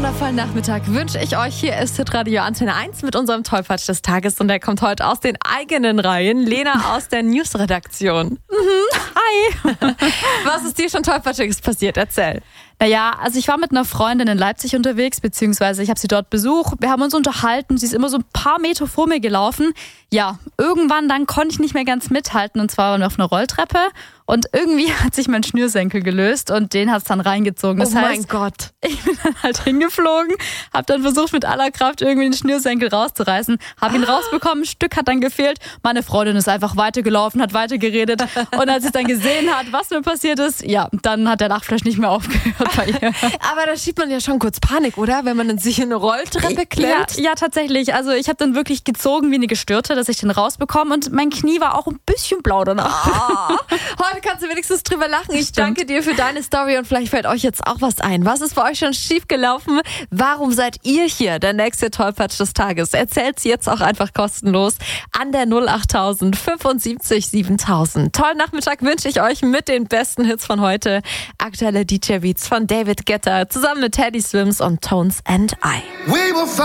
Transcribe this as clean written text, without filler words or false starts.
wundervollen Nachmittag wünsche ich euch. Hier ist Hitradio Antenne 1 mit unserem Tollpatsch des Tages und der kommt heute aus den eigenen Reihen. Lena aus der Newsredaktion. Hi. Was ist dir schon Tollpatschiges passiert? Erzähl. Naja, also ich war mit einer Freundin in Leipzig unterwegs, beziehungsweise ich habe sie dort besucht. Wir haben uns unterhalten, sie ist immer so ein paar Meter vor mir gelaufen. Ja, irgendwann dann konnte ich nicht mehr ganz mithalten und zwar waren wir auf einer Rolltreppe und irgendwie hat sich mein Schnürsenkel gelöst und den hat es dann reingezogen. Das heißt, mein Gott. Ich bin dann halt hingeflogen, habe dann versucht mit aller Kraft irgendwie den Schnürsenkel rauszureißen, habe ihn rausbekommen, ein Stück hat dann gefehlt. Meine Freundin ist einfach weitergelaufen, hat weitergeredet und als sie dann gesehen hat, was mir passiert ist, ja, dann hat der Lachflash nicht mehr aufgehört bei ihr. Aber da schiebt man ja schon kurz Panik, oder? Wenn man dann sich in eine Rolltreppe klemmt. Ja, tatsächlich. Also ich habe dann wirklich gezogen wie eine Gestörte, dass ich den rausbekomme und mein Knie war auch ein bisschen blau danach. Heute kannst du wenigstens drüber lachen. Ich danke dir für deine Story und vielleicht fällt euch jetzt auch was ein. Was ist bei euch schon schief gelaufen? Warum seid ihr hier der nächste Tollpatsch des Tages? Erzählt's jetzt auch einfach kostenlos an der 08000 75 7000. Tollen Nachmittag wünsche ich euch mit den besten Hits von heute. Aktuelle DJ-Beats von David Guetta zusammen mit Teddy Swims und Tones and I.